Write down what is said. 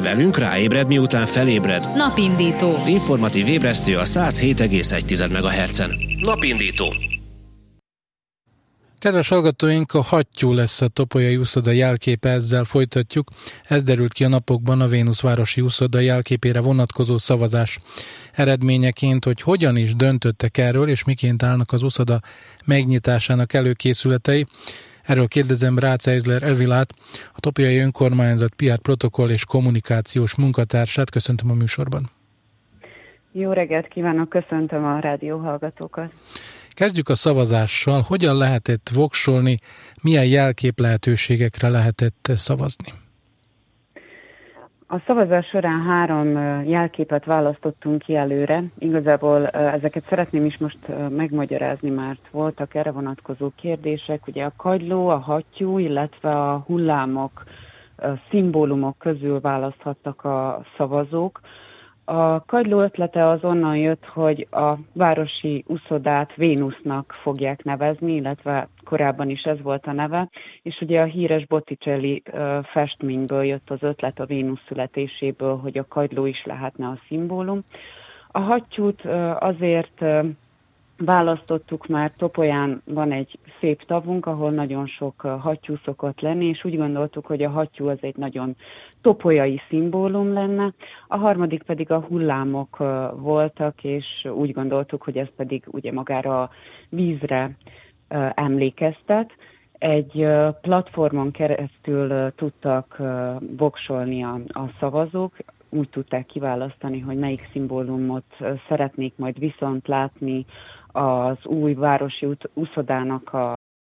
Velünk ráébred, miután felébred. Napindító. Informatív ébresztő a 107,1 MHz-en. Napindító. Kedves hallgatóink, a hattyú lesz a Topolyai úszoda jelképe, ezzel folytatjuk. Ez derült ki a napokban a Vénusz városi úszoda jelképére vonatkozó szavazás eredményeként, hogy hogyan is döntöttek erről, és miként állnak az úszoda megnyitásának előkészületei. Erről kérdezem Rácz Eisler Evilát, a Topolyai Önkormányzat PR protokoll és kommunikációs munkatársát. Köszöntöm a műsorban. Jó reggelt kívánok, köszöntöm a rádióhallgatókat. Kezdjük a szavazással. Hogyan lehetett voksolni, milyen jelkép lehetőségekre lehetett szavazni? A szavazás során 3 jelképet választottunk ki előre. Igazából ezeket szeretném is most megmagyarázni, mert voltak erre vonatkozó kérdések. Ugye a kagyló, a hattyú, illetve a hullámok, szimbólumok közül választhattak a szavazók. A kagyló ötlete az onnan jött, hogy a városi úszodát Vénusznak fogják nevezni, illetve korábban is ez volt a neve, és ugye a híres Botticelli festményből jött az ötlet a Vénusz születéséből, hogy a kagyló is lehetne a szimbólum. A hattyút azért választottuk, mert Topolyán van egy szép tavunk, ahol nagyon sok hattyú szokott lenni, és úgy gondoltuk, hogy a hattyú az egy nagyon topolyai szimbólum lenne. A harmadik pedig a hullámok voltak, és úgy gondoltuk, hogy ez pedig ugye magára a vízre emlékeztet. Egy platformon keresztül tudtak voksolni a szavazók, úgy tudták kiválasztani, hogy melyik szimbólumot szeretnék majd viszont látni az új városi úszodának